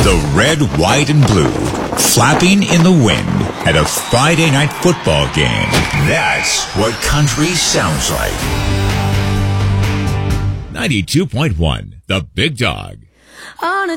The red, white, and blue, flapping in the wind at a Friday night football game. That's what country sounds like. 92.1, The Big Dog. On a